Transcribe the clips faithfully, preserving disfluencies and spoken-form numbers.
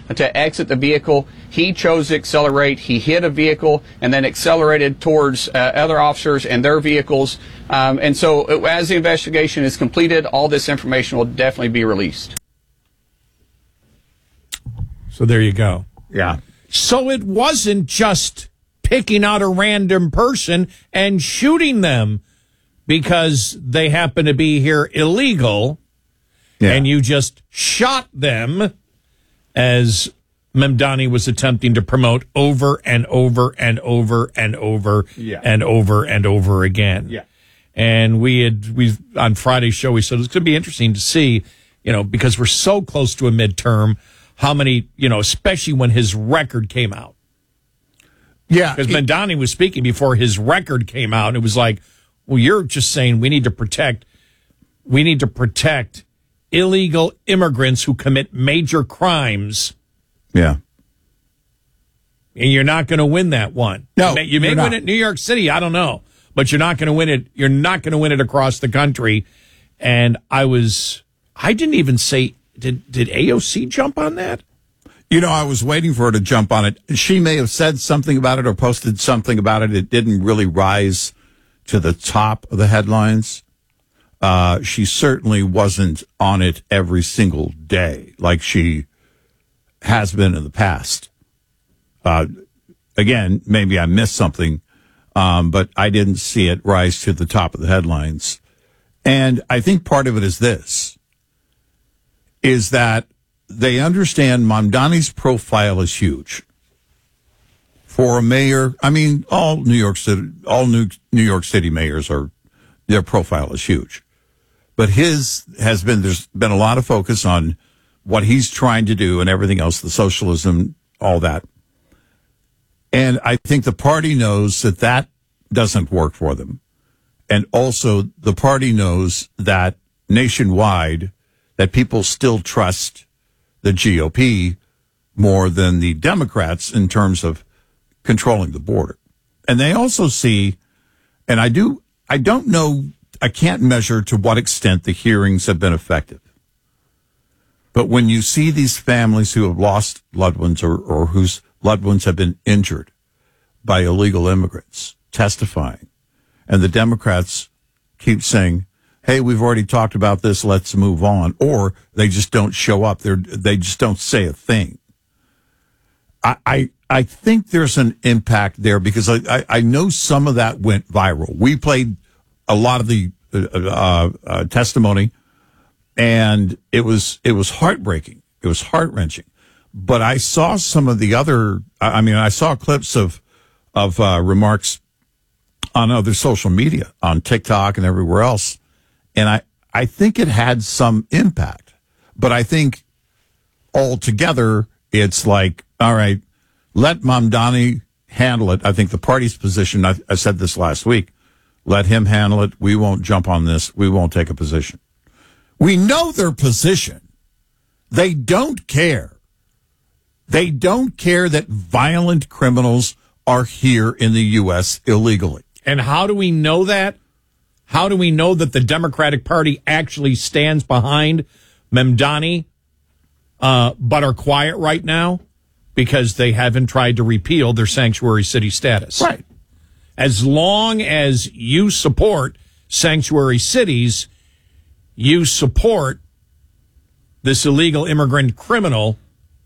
to exit the vehicle. He chose to accelerate. He hit a vehicle and then accelerated towards uh, other officers and their vehicles. Um, and so as the investigation is completed, all this information will definitely be released. So there you go. Yeah. So it wasn't just picking out a random person and shooting them because they happen to be here illegal, yeah. and you just shot them, as Mamdani was attempting to promote over and over and over and over yeah. and over and over again. Yeah. And we had, we on Friday's show, we said it's going to be interesting to see, you know, because we're so close to a midterm, how many, you know, especially when his record came out. Yeah. Because Mamdani was speaking before his record came out, and it was like, well, you're just saying we need to protect, we need to protect illegal immigrants who commit major crimes. Yeah. And you're not going to win that one. No, you may, you may win not. it in New York City, I don't know, but you're not going to win it. You're not going to win it across the country. And I was, I didn't even say, did did A O C jump on that? You know, I was waiting for her to jump on it. She may have said something about it or posted something about it. It didn't really rise to the top of the headlines. Uh, she certainly wasn't on it every single day like she has been in the past. Uh, again, maybe I missed something, um, but I didn't see it rise to the top of the headlines. And I think part of it is this, is that they understand Mamdani's profile is huge. For a mayor, I mean, all New York City, all New New York City mayors are, their profile is huge. But his has been, there's been a lot of focus on what he's trying to do and everything else, the socialism, all that. And I think the party knows that that doesn't work for them. And also the party knows that nationwide, that people still trust the G O P more than the Democrats in terms of controlling the border. And they also see, and I do, I don't know, I can't measure to what extent the hearings have been effective. But when you see these families who have lost loved ones or, or whose loved ones have been injured by illegal immigrants testifying, and the Democrats keep saying, hey, we've already talked about this, let's move on, or they just don't show up, They're, they just don't say a thing. I, I I think there's an impact there because I, I, I know some of that went viral. We played a lot of the uh, uh, uh, testimony, and it was it was heartbreaking. It was heart-wrenching. But I saw some of the other, I mean, I saw clips of, of uh, remarks on other social media, on TikTok and everywhere else, and I, I think it had some impact. But I think altogether, it's like, all right, let Mamdani handle it. I think the party's position, I, I said this last week, let him handle it. We won't jump on this. We won't take a position. We know their position. They don't care. They don't care that violent criminals are here in the U S illegally. And how do we know that? How do we know that the Democratic Party actually stands behind Mamdani, uh, but are quiet right now? Because they haven't tried to repeal their sanctuary city status. Right. As long as you support sanctuary cities, you support this illegal immigrant criminal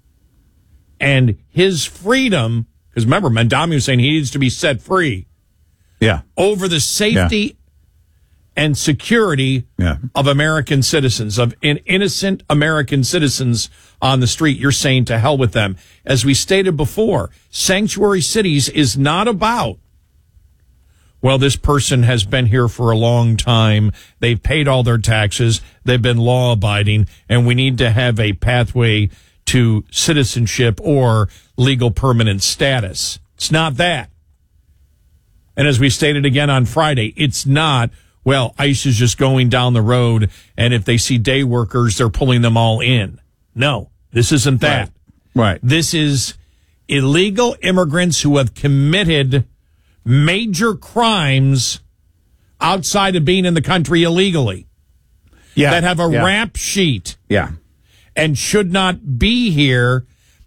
and his freedom, because remember, Mamdani was saying he needs to be set free. Yeah. Over the safety yeah. and security yeah. of American citizens, of in innocent American citizens on the street. You're saying to hell with them. As we stated before, sanctuary cities is not about, well, this person has been here for a long time, they've paid all their taxes, they've been law-abiding, and we need to have a pathway to citizenship or legal permanent status. It's not that. And as we stated again on Friday, it's not, well, ICE is just going down the road, and if they see day workers, they're pulling them all in. No, this isn't that. Right. right. This is illegal immigrants who have committed major crimes outside of being in the country illegally. Yeah. That have a yeah. rap sheet. Yeah. And should not be here